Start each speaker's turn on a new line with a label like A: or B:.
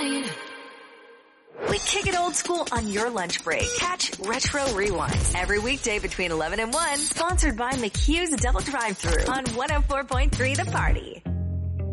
A: mine. We kick it old school on your lunch break. Catch Retro Rewind every weekday between 11 and 1. Sponsored by McHugh's Double Drive-Thru on 104.3 The Party.